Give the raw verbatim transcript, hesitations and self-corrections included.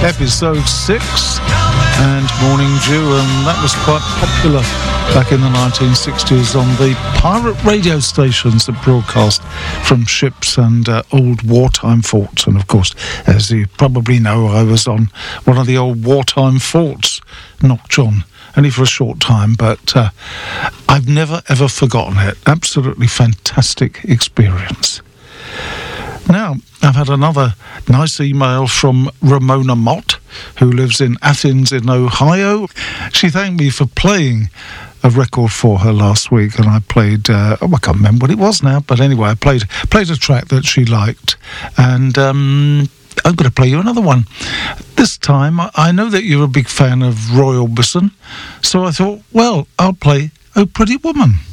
episode six, and Morning Dew, and that was quite popular back in the nineteen sixties on the pirate radio stations that broadcast from ships and uh, old wartime forts. And of course, as you probably know, I was on one of the old wartime forts, Knock John, only for a short time, but uh, I've never ever forgotten it. Absolutely fantastic experience. Now, I've had another nice email from Ramona Mott, who lives in Athens in Ohio. She thanked me for playing a record for her last week, and I played, uh, oh, I can't remember what it was now, but anyway, I played played a track that she liked, and um, I'm going to play you another one. This time, I know that you're a big fan of Roy Orbison, so I thought, well, I'll play Oh Pretty Woman.